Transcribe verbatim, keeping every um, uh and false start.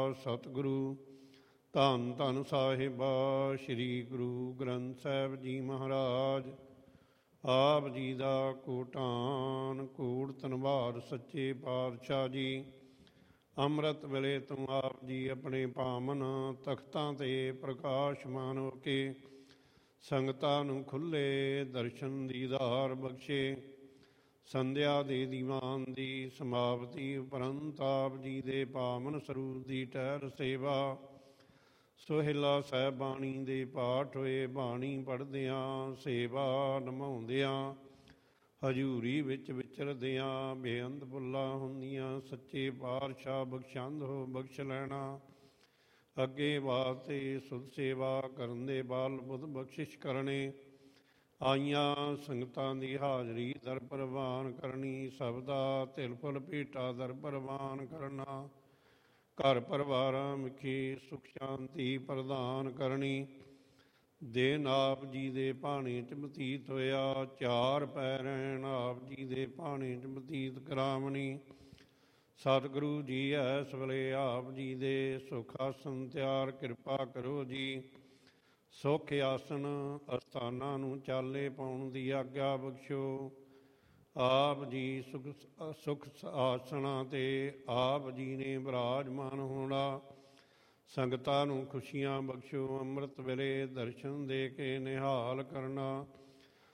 ਸਤਿਗੁਰੂ ਧੰਨ ਧੰਨ ਸਾਹਿਬਾ ਸ੍ਰੀ ਗੁਰੂ ਗ੍ਰੰਥ ਸਾਹਿਬ ਜੀ ਮਹਾਰਾਜ। ਆਪ ਜੀ ਦਾ ਕੋਟਾਨ ਕੋਟ ਧੰਨਵਾਦ ਸੱਚੇ ਪਾਤਸ਼ਾਹ ਜੀ। ਅੰਮ੍ਰਿਤ ਵੇਲੇ ਤੋਂ ਆਪ ਜੀ ਆਪਣੇ ਪਾਵਨ ਤਖਤਾਂ 'ਤੇ ਪ੍ਰਕਾਸ਼ਮਾਨ ਹੋ ਕੇ ਸੰਗਤਾਂ ਨੂੰ ਖੁੱਲ੍ਹੇ ਦਰਸ਼ਨ ਦੀਦਾਰ ਬਖਸ਼ੇ। ਸੰਧਿਆ ਦੇ ਦੀਵਾਨ ਦੀ ਸਮਾਪਤੀ ਉਪਰੰਤ ਆਪ ਜੀ ਦੇ ਪਾਵਨ ਸਰੂਪ ਦੀ ਟਹਿਰ ਸੇਵਾ। ਸੋਹਿਲਾ ਸਾਹਿਬ ਬਾਣੀ ਦੇ ਪਾਠ ਹੋਏ, ਬਾਣੀ ਪੜ੍ਹਦਿਆਂ ਸੇਵਾ ਨਿਭਾਉਂਦਿਆਂ ਹਜ਼ੂਰੀ ਵਿੱਚ ਵਿਚਰਦਿਆਂ ਬੇਅੰਤ ਭੁੱਲਾਂ ਹੁੰਦੀਆਂ ਸੱਚੇ ਪਾਤਸ਼ਾਹ ਬਖਸ਼ੰਦ ਹੋ ਬਖਸ਼ ਲੈਣਾ। ਅੱਗੇ ਵਾਸਤੇ ਸੁਧ ਸੇਵਾ ਕਰਨ ਦੇ ਬਲ ਬੁੱਧ ਬਖਸ਼ਿਸ਼ ਕਰਨੇ। ਆਈਆਂ ਸੰਗਤਾਂ ਦੀ ਹਾਜ਼ਰੀ ਦਰ ਪ੍ਰਵਾਨ ਕਰਨੀ। ਸਭ ਦਾ ਤਿਲ ਫੁੱਲ ਭੇਟਾ ਦਰ ਪ੍ਰਵਾਨ ਕਰਨਾ। ਘਰ ਪਰਿਵਾਰਾਂ ਵਿਖੇ ਸੁਖ ਸ਼ਾਂਤੀ ਪ੍ਰਦਾਨ ਕਰਨੀ। ਦਿਨ ਆਪ ਜੀ ਦੇ ਭਾਣੇ 'ਚ ਬਤੀਤ ਹੋਇਆ, ਚਾਰ ਪੈ ਰਹਿਣ ਆਪ ਜੀ ਦੇ ਭਾਣੇ 'ਚ ਬਤੀਤ ਕਰਾਵਣੀ। ਸਤਿਗੁਰੂ ਜੀ ਇਸ ਵੇਲੇ ਆਪ ਜੀ ਦੇ ਸੁਖ ਆਸਨ ਤਿਆਰ ਕਿਰਪਾ ਕਰੋ ਜੀ। ਸੁਖ ਆਸਨ ਅਸਥਾਨਾਂ ਨੂੰ ਚਾਲੇ ਪਾਉਣ ਦੀ ਆਗਿਆ ਬਖਸ਼ੋ। ਆਪ ਜੀ ਸੁਖ ਸੁਖ ਆਸਣਾਂ 'ਤੇ ਆਪ ਜੀ ਨੇ ਬਿਰਾਜਮਾਨ ਹੋਣਾ। ਸੰਗਤਾਂ ਨੂੰ ਖੁਸ਼ੀਆਂ ਬਖਸ਼ੋ। ਅੰਮ੍ਰਿਤ ਵੇਲੇ ਦਰਸ਼ਨ ਦੇ ਕੇ ਨਿਹਾਲ ਕਰਨਾ।